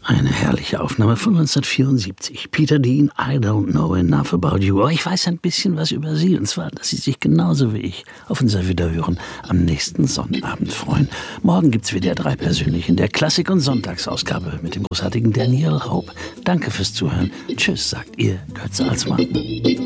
Eine herrliche Aufnahme von 1974. Peter Dean, I don't know enough about you. Aber ich weiß ein bisschen was über Sie. Und zwar, dass Sie sich genauso wie ich auf unser Wiederhören am nächsten Sonnabend freuen. Morgen gibt's WDR 3 persönlich in der Klassik- und Sonntagsausgabe mit dem großartigen Daniel Hope. Danke fürs Zuhören. Tschüss, sagt Ihr Götz Alsmann.